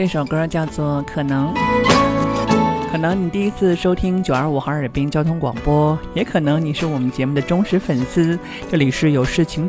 这首歌叫做《可能》。可能你第一次收听925哈尔滨交通广播，也可能你是我们节目的忠实粉丝。这里是有事情